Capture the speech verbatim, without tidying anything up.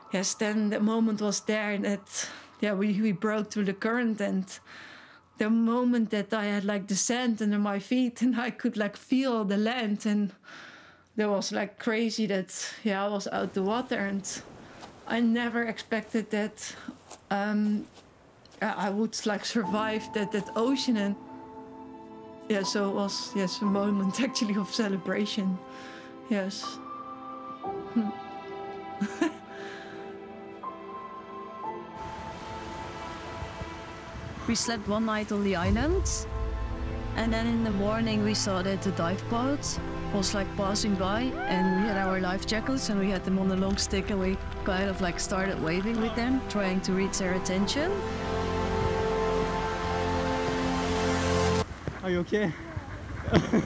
yes, then the moment was there that yeah we, we broke through the current, and the moment that I had like the sand under my feet and I could like feel the land, and that was like crazy that yeah I was out the water, and I never expected that um, I would like survive that that ocean. And yeah, so it was yes a moment actually of celebration. Yes. Hmm. We slept one night on the island, and then in the morning we saw that the dive boat was like passing by, and we had our life jackets and we had them on the long stick, and we kind of like started waving with them, trying to reach their attention. Are you okay?